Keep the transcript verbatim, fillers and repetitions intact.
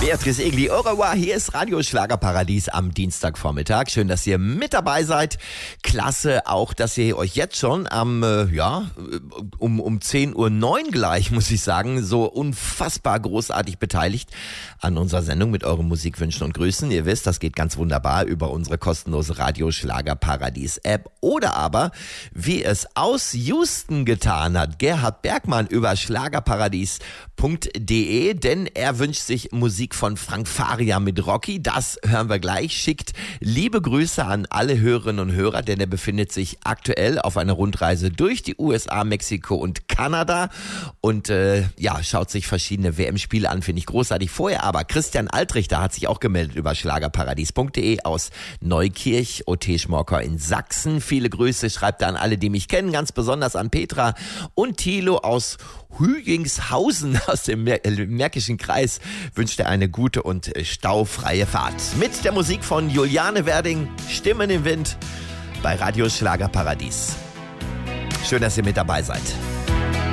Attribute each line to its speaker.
Speaker 1: Beatrice Egli, au revoir, hier ist Radio Schlagerparadies am Dienstagvormittag. Schön, dass ihr mit dabei seid. Klasse auch, dass ihr euch jetzt schon am, äh, ja, um, um zehn Uhr neun gleich, muss ich sagen, so unfassbar großartig beteiligt an unserer Sendung mit euren Musikwünschen und Grüßen. Ihr wisst, das geht ganz wunderbar über unsere kostenlose Radio Schlagerparadies App oder aber, wie es aus Houston getan hat, Gerhard Bergmann über schlagerparadies punkt de, denn er wünscht sich Musik von Frank Faria mit Rocky. Das hören wir gleich. Schickt liebe Grüße an alle Hörerinnen und Hörer, denn er befindet sich aktuell auf einer Rundreise durch die U S A, Mexiko und Kanada und äh, ja, schaut sich verschiedene W M-Spiele an, finde ich großartig. Vorher aber Christian Altrichter hat sich auch gemeldet über schlagerparadies punkt de aus Neukirch, O T Schmorker in Sachsen. Viele Grüße schreibt er an alle, die mich kennen, ganz besonders an Petra und Thilo aus Hügingshausen aus dem Mer- Märkischen Kreis wünscht er eine gute und staufreie Fahrt. Mit der Musik von Juliane Werding, Stimmen im Wind bei Radio Schlagerparadies. Schön, dass ihr mit dabei seid.